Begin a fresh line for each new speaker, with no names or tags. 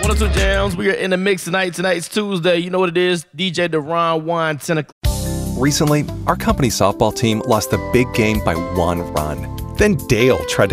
102 Jams. We are in the mix tonight. Tonight's Tuesday. You know what it is. DJ Deron Juan, 10 o'clock.
Recently, our company softball team lost the big game by 1 run. Then Dale tried to